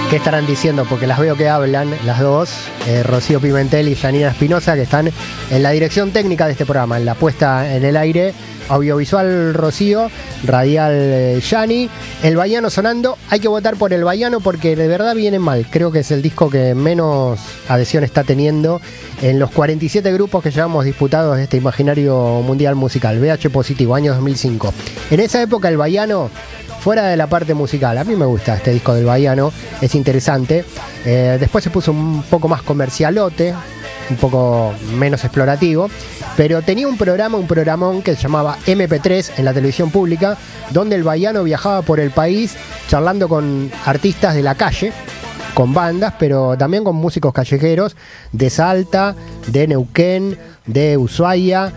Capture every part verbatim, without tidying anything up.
¿Qué estarán diciendo? Porque las veo que hablan, las dos, eh, Rocío Pimentel y Janina Espinosa, que están en la dirección técnica de este programa, en la puesta en el aire, audiovisual Rocío, radial eh, Yani. El Bahiano sonando, hay que votar por El Bahiano porque de verdad viene mal. Creo que es el disco que menos adhesión está teniendo en los cuarenta y siete grupos que llevamos disputados de este imaginario mundial musical. V H Positivo, año dos mil cinco. En esa época El Bahiano, fuera de la parte musical, a mí me gusta este disco del Bahiano, es interesante. Eh, después se puso un poco más comercialote, un poco menos explorativo, pero tenía un programa, un programón que se llamaba eme pe tres en la televisión pública, donde el Bahiano viajaba por el país charlando con artistas de la calle, con bandas, pero también con músicos callejeros de Salta, de Neuquén, de Ushuaia,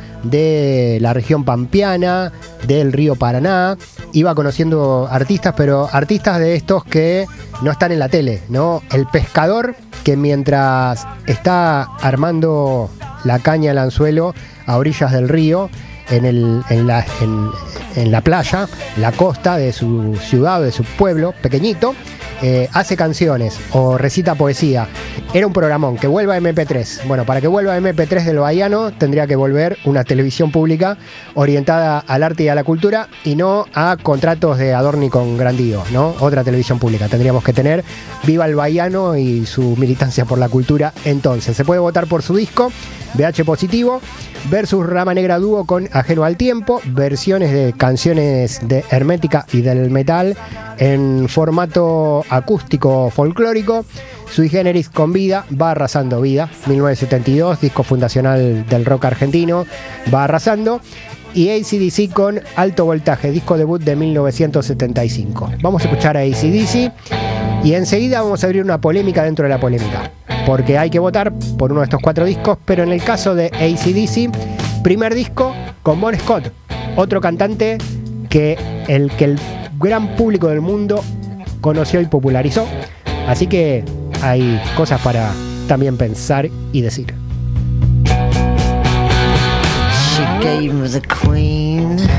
de la región pampeana, del río Paraná. Iba conociendo artistas, pero artistas de estos que no están en la tele, ¿no? El pescador que mientras está armando la caña al anzuelo a orillas del río, en, el, en, la, en, en la playa, la costa de su ciudad, de su pueblo pequeñito, Eh, hace canciones o recita poesía. Era un programón, que vuelva a eme pe tres. Bueno, para que vuelva a eme pe tres del Bahiano tendría que volver una televisión pública orientada al arte y a la cultura y no a contratos de Adorni con Grandío, ¿no? Otra televisión pública tendríamos que tener. Viva el Bahiano y su militancia por la cultura. Entonces, se puede votar por su disco V H Positivo versus Rama Negra Dúo con Ajeno al Tiempo, versiones de canciones de Hermética y del metal en formato acústico folclórico. Sui Generis con Vida, va arrasando. Vida, mil novecientos setenta y dos, disco fundacional del rock argentino, va arrasando. Y A C D C con Alto Voltaje, disco debut de mil novecientos setenta y cinco. Vamos a escuchar a A C D C y enseguida vamos a abrir una polémica dentro de la polémica, porque hay que votar por uno de estos cuatro discos, pero en el caso de A C D C, primer disco con Bon Scott, otro cantante que el que el gran público del mundo conoció y popularizó. Así que hay cosas para también pensar y decir. She gave me the queen.